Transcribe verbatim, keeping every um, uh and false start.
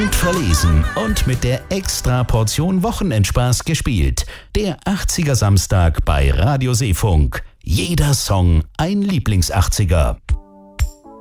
bunt verlesen und mit der Extra-Portion Wochenendspaß gespielt. Der achtziger Samstag bei Radio Seefunk. Jeder Song ein Lieblings-achtziger.